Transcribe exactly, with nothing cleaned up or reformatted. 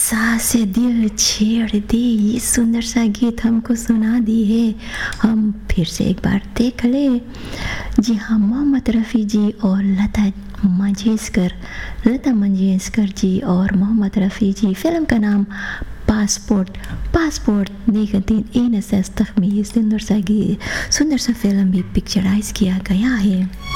से दिल छेड़ दे, ये सुंदर सा गीत हमको सुना दी है। हम फिर से एक बार देख ले। जी हाँ, मोहम्मद रफ़ी जी और लता मंगेशकर लता मंगेशकर जी और मोहम्मद रफ़ी जी। फिल्म का नाम पासपोर्ट। पासपोर्ट देखती इन में सुंदर सा गीत, सुंदर सा फिल्म भी पिक्चराइज किया गया है।